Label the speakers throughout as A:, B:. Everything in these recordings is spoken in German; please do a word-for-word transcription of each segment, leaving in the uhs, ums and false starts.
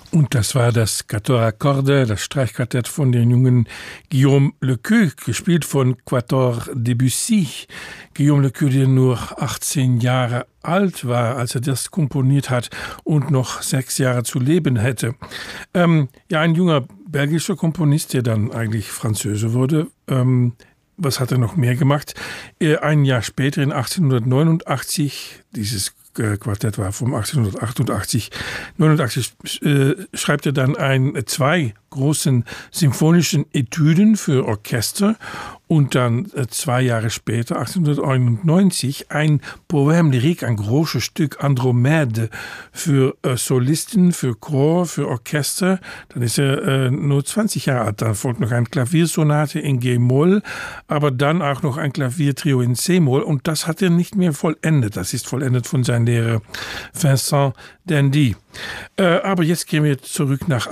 A: Und das war das Quator Accorde, das Streichquartett von dem jungen Guillaume Lequeux, gespielt von Quator Debussy. Guillaume Lequeux, der nur achtzehn Jahre alt war, als er das komponiert hat und noch sechs Jahre zu leben hätte. Ähm, ja, ein junger belgischer Komponist, der dann eigentlich Franzose wurde. Ähm, was hat er noch mehr gemacht? Er, ein Jahr später, in achtzehnhundertneunundachtzig, dieses Quartett war von achtzehnhundertachtundachtzig, neunundachtzig, äh, schreibt er dann ein, zwei großen symphonischen Etüden für Orchester und dann äh, zwei Jahre später, achtzehnhundertneunundneunzig, ein Poème lyrique, ein großes Stück Andromede für äh, Solisten, für Chor, für Orchester. Dann ist er äh, nur zwanzig Jahre alt. Dann folgt noch eine Klaviersonate in G-Moll, aber dann auch noch ein Klaviertrio in C-Moll und das hat er nicht mehr vollendet. Das ist vollendet von seinem Lehrer Vincent d'Indy. Äh, aber jetzt gehen wir zurück nach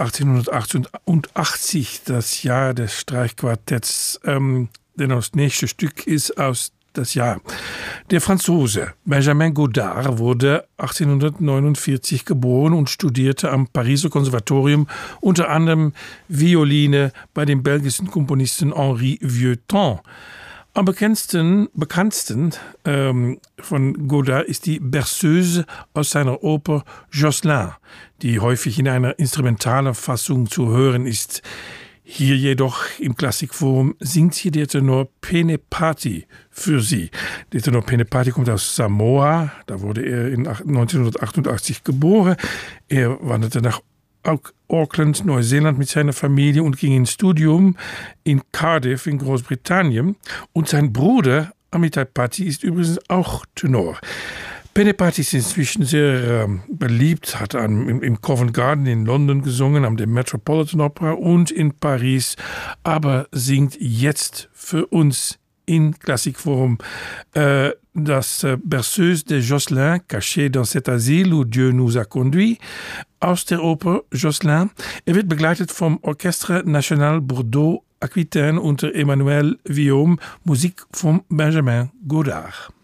A: achtzehnhundertachtundachtzig, das Jahr des Streichquartetts, ähm, denn das nächste Stück ist aus das Jahr. Der Franzose Benjamin Godard wurde achtzehnhundertneunundvierzig geboren und studierte am Pariser Konservatorium unter anderem Violine bei dem belgischen Komponisten Henri Vieuxtemps. Am bekanntesten, bekanntsten ähm, von Godard ist die Berceuse aus seiner Oper Josselin, die häufig in einer instrumentalen Fassung zu hören ist. Hier jedoch im Klassikforum singt hier der Tenor Pene Pati für sie. Der Tenor Pene Pati kommt aus Samoa, da wurde er in neunzehnhundertachtundachtzig geboren. Er wanderte nach Auckland, Neuseeland mit seiner Familie und ging ins Studium in Cardiff in Großbritannien. Und sein Bruder Amitabh Patti ist übrigens auch Tenor. Pene Patti ist inzwischen sehr äh, beliebt, hat an, im, im Covent Garden in London gesungen, am dem Metropolitan Opera und in Paris, aber singt jetzt für uns in Klassikforum äh, das äh, Berceuse de Josselin, caché dans cet asile où Dieu nous a conduits, aus der Oper Josselin. Er wird begleitet vom Orchestre National Bordeaux Aquitaine unter Emmanuel Villaume, Musik von Benjamin Godard.